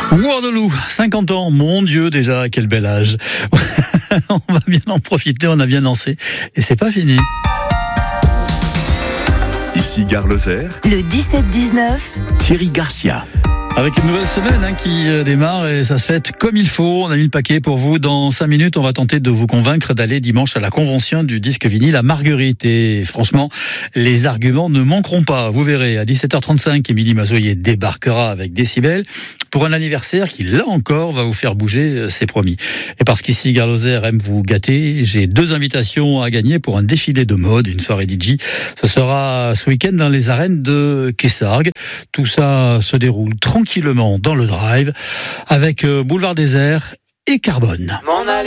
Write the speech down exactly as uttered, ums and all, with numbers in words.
Waterloo, cinquante ans, mon Dieu déjà, quel bel âge. On va bien en profiter, on a bien dansé et c'est pas fini. Ici Gare Lozère, le dix-sept dix-neuf, Thierry Garcia. Avec une nouvelle semaine hein, qui démarre et ça se fait comme il faut. On a mis le paquet pour vous. Dans cinq minutes, on va tenter de vous convaincre d'aller dimanche à la convention du disque vinyle à Marguerite. Et franchement, les arguments ne manqueront pas. Vous verrez, à dix-sept heures trente-cinq, Émilie Mazoyer débarquera avec Décibel pour un anniversaire qui, là encore, va vous faire bouger, c'est promis. Et parce qu'ici, Gare Lozère aime vous gâter, j'ai deux invitations à gagner pour un défilé de mode, une soirée D J. Ce sera ce week-end dans les arènes de Kessargues. Tout ça se déroule tranquillement dans le drive avec Boulevard Désert et Carbone.